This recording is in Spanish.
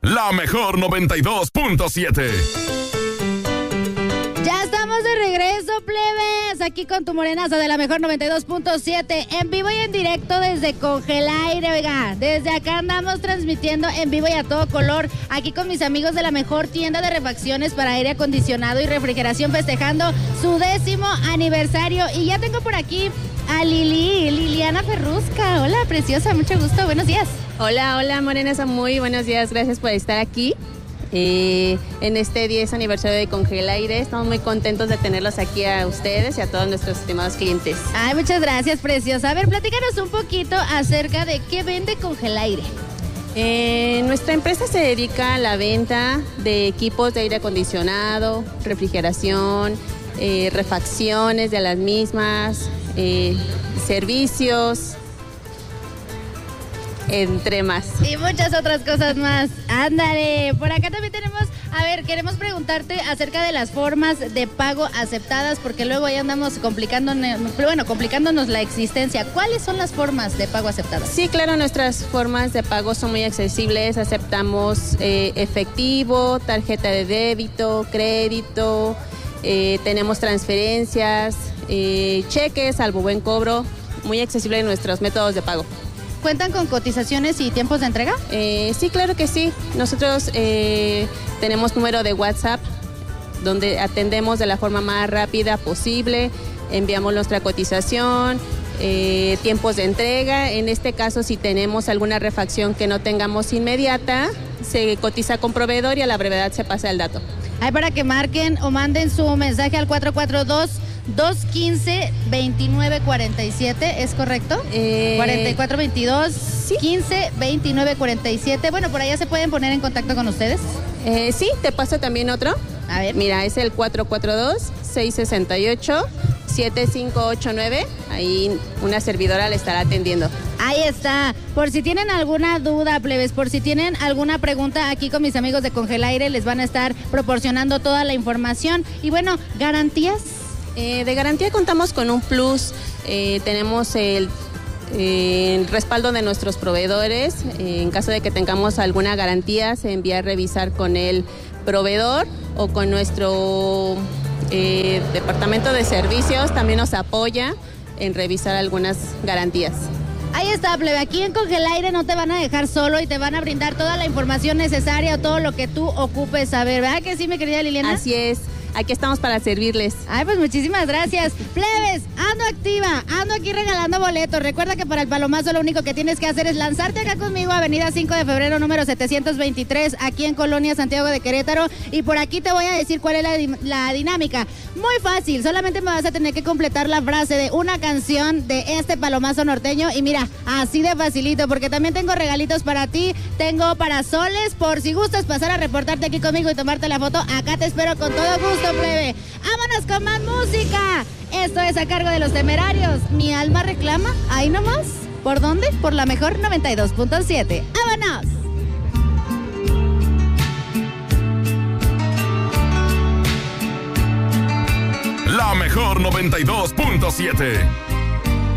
La mejor 92.7. Ya estamos de regreso, plebes, aquí con tu morenaza de la mejor 92.7, en vivo y en directo desde Congelaire, oiga, desde acá andamos transmitiendo en vivo y a todo color, aquí con mis amigos de la mejor tienda de refacciones para aire acondicionado y refrigeración, festejando su 10º aniversario, y ya tengo por aquí a Liliana Ferrusca. Hola, preciosa, mucho gusto, buenos días. Hola, morenaza, muy buenos días, gracias por estar aquí. En este 10 aniversario de Congelaire, estamos muy contentos de tenerlos aquí a ustedes y a todos nuestros estimados clientes. Ay, muchas gracias, preciosa. A ver, platícanos un poquito acerca de qué vende Congelaire. Nuestra empresa se dedica a la venta de equipos de aire acondicionado, refrigeración, refacciones de las mismas, servicios, entre más. Y muchas otras cosas más. Ándale, por acá también tenemos, queremos preguntarte acerca de las formas de pago aceptadas, porque luego ya andamos complicándonos la existencia. ¿Cuáles son las formas de pago aceptadas? Sí, claro, nuestras formas de pago son muy accesibles. Aceptamos efectivo, tarjeta de débito, crédito, tenemos transferencias, cheques, salvo buen cobro. Muy accesible en nuestros métodos de pago. ¿Cuentan con cotizaciones y tiempos de entrega? Sí, claro que sí. Nosotros tenemos número de WhatsApp donde atendemos de la forma más rápida posible, enviamos nuestra cotización, tiempos de entrega. En este caso, si tenemos alguna refacción que no tengamos inmediata, se cotiza con proveedor y a la brevedad se pasa el dato. Hay para que marquen o manden su mensaje al 442-215-2947, ¿es correcto? 4422 sí. 15-2947. Bueno, por allá se pueden poner en contacto con ustedes. Sí, te paso también otro. A ver. Mira, es el 442-668-7589. Ahí una servidora le estará atendiendo. Ahí está. Por si tienen alguna duda, plebes, por si tienen alguna pregunta, aquí con mis amigos de Congelaire les van a estar proporcionando toda la información. Y bueno, ¿garantías? De garantía contamos con un plus. Tenemos el respaldo de nuestros proveedores. En caso de que tengamos alguna garantía, se envía a revisar con el proveedor o con nuestro departamento de servicios. También nos apoya en revisar algunas garantías. Ahí está, plebe. Aquí en Congelaire no te van a dejar solo y te van a brindar toda la información necesaria o todo lo que tú ocupes saber. ¿Verdad que sí, mi querida Liliana? Así es. Aquí estamos para servirles. Ay, pues muchísimas gracias. Plebes, ando activa, ando aquí regalando boletos. Recuerda que para el palomazo lo único que tienes que hacer es lanzarte acá conmigo, Avenida 5 de Febrero, número 723, aquí en Colonia Santiago de Querétaro. Y por aquí te voy a decir cuál es la dinámica. Muy fácil, solamente me vas a tener que completar la frase de una canción de este palomazo norteño. Y mira, así de facilito, porque también tengo regalitos para ti, tengo parasoles, por si gustas pasar a reportarte aquí conmigo y tomarte la foto. Acá te espero con todo gusto, plebe. ¡Vámonos con más música! Esto es a cargo de Los Temerarios. Mi alma reclama, ahí nomás. ¿Por dónde? Por la mejor 92.7. ¡Vámonos! La mejor 92.7.